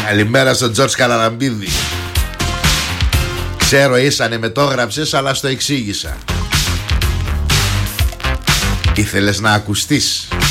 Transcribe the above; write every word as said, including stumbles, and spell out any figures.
Καλημέρα στον Τζορτζ Καλαραμπίδη. Ξέρω ήσανε με το έγραψες, αλλά στο εξήγησα. Ήθελες να ακουστείς.